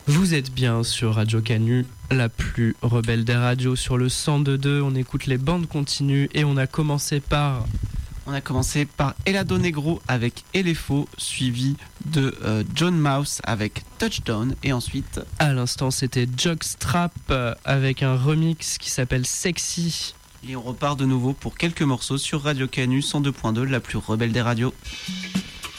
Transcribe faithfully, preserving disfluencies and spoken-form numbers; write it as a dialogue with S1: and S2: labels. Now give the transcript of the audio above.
S1: Vous êtes bien sur Radio Canu, la plus rebelle des radios, sur le cent deux virgule deux. On écoute les bandes continues et on a commencé par...
S2: On a commencé par Helado Negro avec Elefo, suivi de euh, John Mouse avec Touchdown, et ensuite...
S1: À l'instant, c'était Jockstrap euh, avec un remix qui s'appelle Sexy.
S2: Et on repart de nouveau pour quelques morceaux sur Radio Canu cent deux point deux, la plus rebelle des radios.